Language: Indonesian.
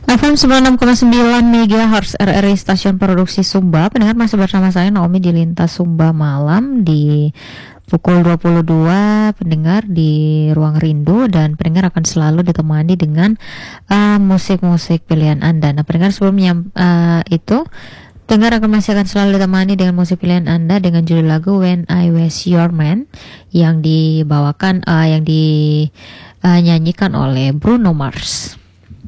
FM 96,9 MHz RRI Stasiun Produksi Sumba. Pendengar masih bersama saya Naomi di Lintas Sumba Malam di pukul 22 pendengar di Ruang Rindu, dan pendengar akan selalu ditemani dengan musik-musik pilihan Anda. Nah, pendengar sebelumnya itu pendengar akan selalu ditemani dengan musik pilihan Anda dengan judul lagu When I Was Your Man yang dibawakan yang dinyanyikan oleh Bruno Mars.